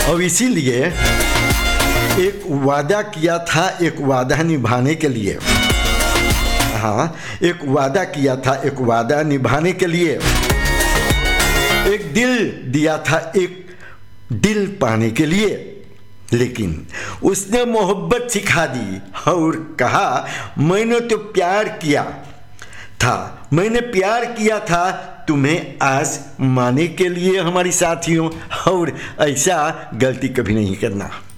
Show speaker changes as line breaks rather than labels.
और इसीलिए एक वादा किया था, एक वादा निभाने के लिए, हाँ, एक वादा किया था, एक वादा निभाने के लिए, एक दिल दिया था, एक दिल पाने के लिए, लेकिन उसने मोहब्बत सिखा दी और कहा मैंने तो प्यार किया था, मैंने प्यार किया था तुम्हें आज माने के लिए हमारी साथियों, और ऐसा गलती कभी नहीं करना।